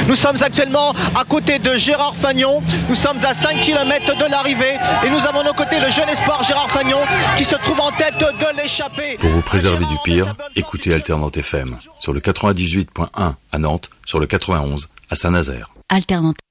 Nous sommes actuellement à côté de Gérard Fagnon. Nous sommes à 5 km de l'arrivée et nous avons à nos côtés le jeune espoir Gérard Fagnon qui se trouve en tête de l'échappée. Pour vous préserver du pire, écoutez Alternante FM sur le 98.1 à Nantes, sur le 91 à Saint-Nazaire. Alternante.